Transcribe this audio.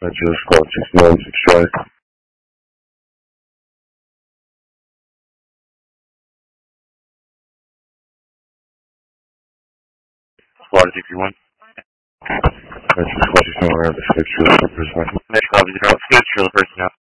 Just squad 696 try. Squad 61. Just squad 691 around the 6 trailer personnel. Next copy, 0, 6 trailer personnel.